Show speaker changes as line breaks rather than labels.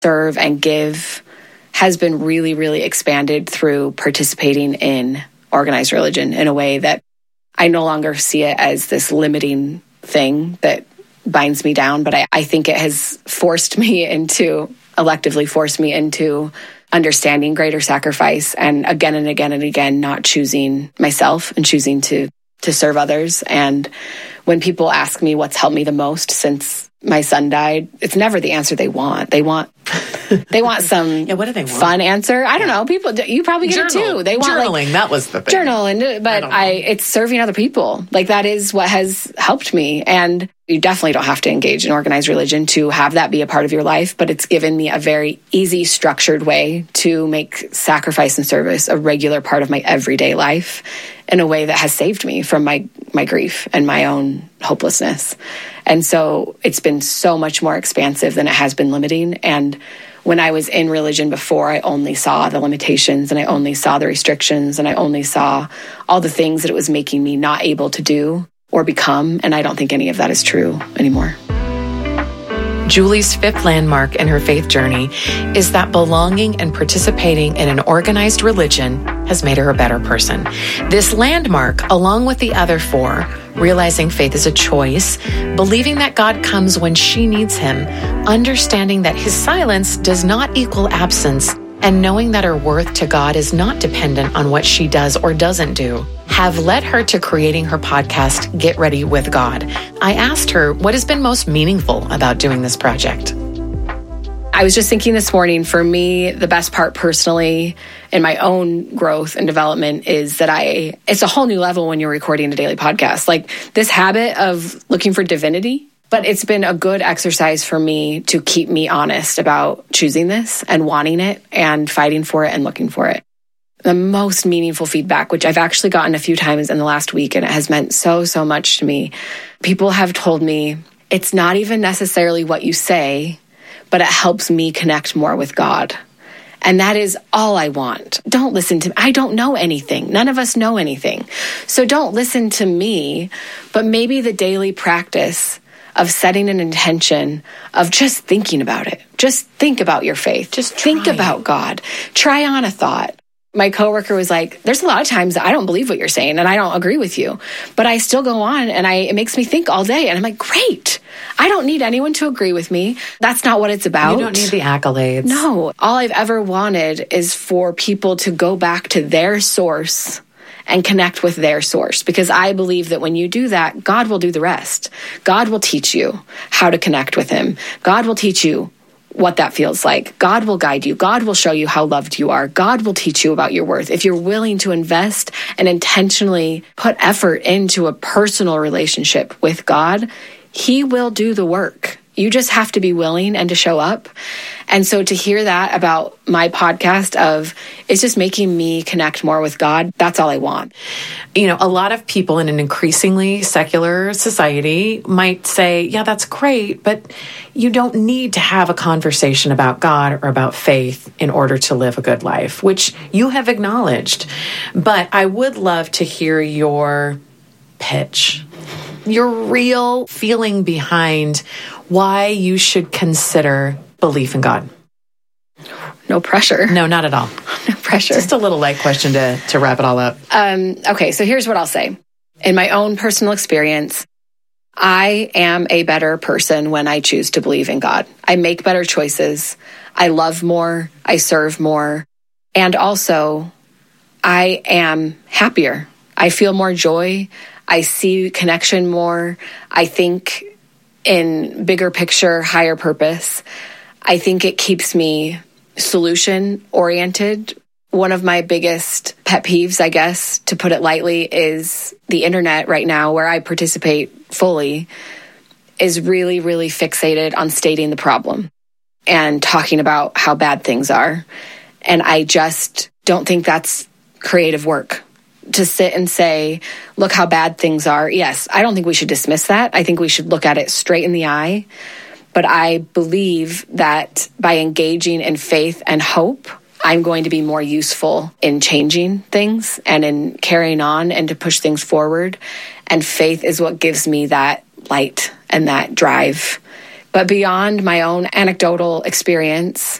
serve and give has been really, really expanded through participating in organized religion in a way that I no longer see it as this limiting thing that binds me down, but I think it has electively forced me into understanding greater sacrifice and again, not choosing myself and choosing to serve others. And when people ask me what's helped me the most since my son died, it's never the answer they want. They want some
what do they want?
Fun answer. I don't know. People, you probably get it too. They want
journaling. That was the thing.
Journal, but it's serving other people. Like that is what has helped me. And you definitely don't have to engage in organized religion to have that be a part of your life. But it's given me a very easy, structured way to make sacrifice and service a regular part of my everyday life in a way that has saved me from my grief and my own hopelessness. And so it's been so much more expansive than it has been limiting. And when I was in religion before, I only saw the limitations and I only saw the restrictions and I only saw all the things that it was making me not able to do or become. And I don't think any of that is true anymore.
Julie's fifth landmark in her faith journey is that belonging and participating in an organized religion has made her a better person. This landmark, along with the other four, realizing faith is a choice, believing that God comes when she needs him, understanding that his silence does not equal absence, and knowing that her worth to God is not dependent on what she does or doesn't do, have led her to creating her podcast, Get Ready with God. I asked her what has been most meaningful about doing this project.
I was just thinking this morning, for me, the best part personally in my own growth and development is that it's a whole new level when you're recording a daily podcast. Like this habit of looking for divinity, but it's been a good exercise for me to keep me honest about choosing this and wanting it and fighting for it and looking for it. The most meaningful feedback, which I've actually gotten a few times in the last week, and it has meant so, so much to me. People have told me it's not even necessarily what you say, but it helps me connect more with God. And that is all I want. Don't listen to me. I don't know anything. None of us know anything. So don't listen to me, but maybe the daily practice of setting an intention of just thinking about it. Just think about your faith. Just think about God. Try on a thought. My coworker was like, there's a lot of times that I don't believe what you're saying and I don't agree with you, but I still go on and it makes me think all day. And I'm like, great. I don't need anyone to agree with me. That's not what it's about.
You don't need the accolades.
No. All I've ever wanted is for people to go back to their source and connect with their source. Because I believe that when you do that, God will do the rest. God will teach you how to connect with him. God will teach you what that feels like. God will guide you. God will show you how loved you are. God will teach you about your worth. If you're willing to invest and intentionally put effort into a personal relationship with God, he will do the work. You just have to be willing and to show up. And so to hear that about my podcast of it's just making me connect more with God, that's all I want.
You know, a lot of people in an increasingly secular society might say, yeah, that's great, but you don't need to have a conversation about God or about faith in order to live a good life, which you have acknowledged. But I would love to hear your pitch, your real feeling behind why you should consider belief in God.
No pressure.
No, not at all.
No pressure.
Just a little light question to wrap it all up.
Okay, so here's what I'll say. In my own personal experience, I am a better person when I choose to believe in God. I make better choices. I love more. I serve more. And also, I am happier. I feel more joy. I see connection more. I think in bigger picture, higher purpose. I think it keeps me solution oriented. One of my biggest pet peeves, I guess, to put it lightly, is the internet right now, where I participate fully, is really, really fixated on stating the problem and talking about how bad things are. And I just don't think that's creative work. To sit and say, look how bad things are. Yes, I don't think we should dismiss that. I think we should look at it straight in the eye. But I believe that by engaging in faith and hope, I'm going to be more useful in changing things and in carrying on and to push things forward. And faith is what gives me that light and that drive But beyond my own anecdotal experience,